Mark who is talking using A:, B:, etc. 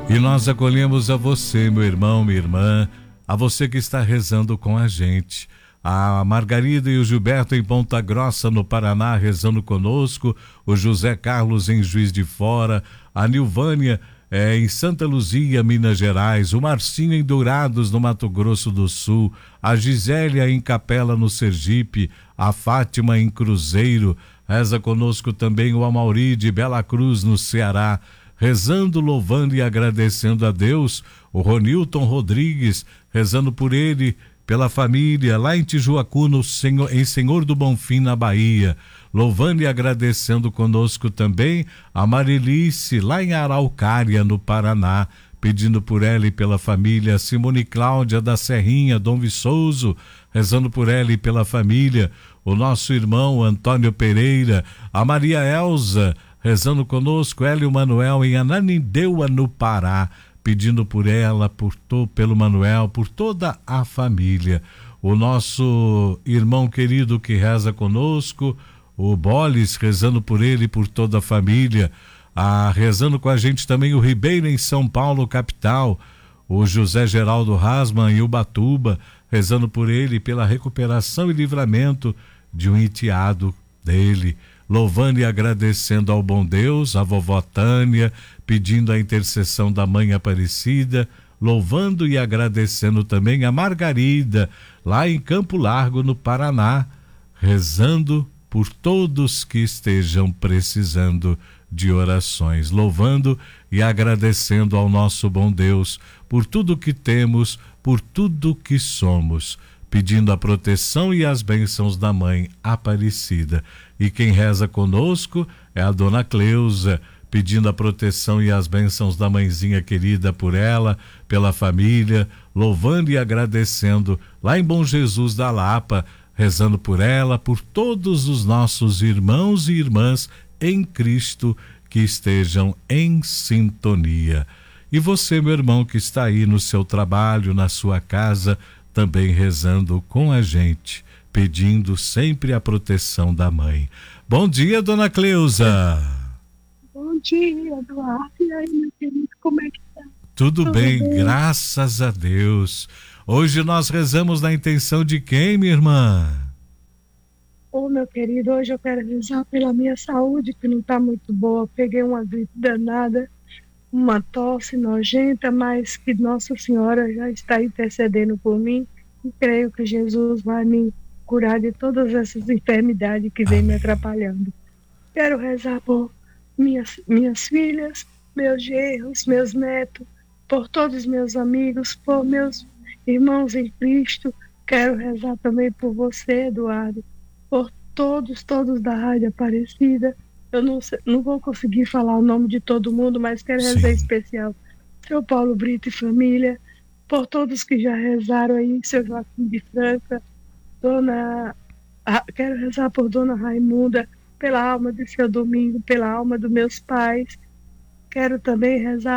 A: E nós acolhemos a você, meu irmão, minha irmã, a você que está rezando com a gente. A Margarida e o Gilberto em Ponta Grossa, no Paraná, rezando conosco. O José Carlos em Juiz de Fora. A Nilvânia em Santa Luzia, Minas Gerais. O Marcinho em Dourados, no Mato Grosso do Sul. A Gisélia em Capela, no Sergipe. A Fátima em Cruzeiro. Reza conosco também o Amauri de Bela Cruz, no Ceará. Rezando, louvando e agradecendo a Deus, o Ronilton Rodrigues, rezando por ele, pela família, lá em Tijuacu, em Senhor do Bonfim, na Bahia. Louvando e agradecendo conosco também a Marilice, lá em Araucária, no Paraná, pedindo por ela e pela família. Simone Cláudia da Serrinha, Dom Viçoso, rezando por ela e pela família. O nosso irmão Antônio Pereira, a Maria Elza, rezando conosco, Hélio Manuel em Ananindeua, no Pará, pedindo por ela, pelo Manuel, por toda a família. O nosso irmão querido que reza conosco, o Bolis, rezando por ele e por toda a família. Rezando com a gente também o Ribeiro em São Paulo, capital. O José Geraldo Rasman em Ubatuba, rezando por ele pela recuperação e livramento de um enteado dele. Louvando e agradecendo ao bom Deus, a vovó Tânia, pedindo a intercessão da Mãe Aparecida, louvando e agradecendo também a Margarida, lá em Campo Largo, no Paraná, rezando por todos que estejam precisando de orações, louvando e agradecendo ao nosso bom Deus por tudo que temos, por tudo que somos, pedindo a proteção e as bênçãos da Mãe Aparecida. E quem reza conosco é a Dona Cleusa, pedindo a proteção e as bênçãos da mãezinha querida por ela, pela família, louvando e agradecendo lá em Bom Jesus da Lapa, rezando por ela, por todos os nossos irmãos e irmãs em Cristo que estejam em sintonia. E você, meu irmão, que está aí no seu trabalho, na sua casa, também rezando com a gente, pedindo sempre a proteção da Mãe. Bom dia, Dona Cleusa.
B: Bom dia, Eduardo. E aí, meu querido, como é que tá?
A: Tudo bem, graças a Deus. Hoje nós rezamos na intenção de quem, minha irmã?
B: Meu querido, hoje eu quero rezar pela minha saúde, que não está muito boa. Peguei uma gripe danada, uma tosse nojenta, mas que Nossa Senhora já está intercedendo por mim e creio que Jesus vai me curar de todas essas enfermidades que vem me atrapalhando. Quero rezar por minhas filhas, meus genros, meus netos, por todos os meus amigos, por meus irmãos em Cristo. Quero rezar também por você, Eduardo, por todos da Rádio Aparecida. Eu não vou conseguir falar o nome de todo mundo, mas quero rezar em especial seu Paulo Brito e família, por todos que já rezaram aí, seu Joaquim de Franca, quero rezar por Dona Raimunda, pela alma de seu Domingo, pela alma dos meus pais. Quero também rezar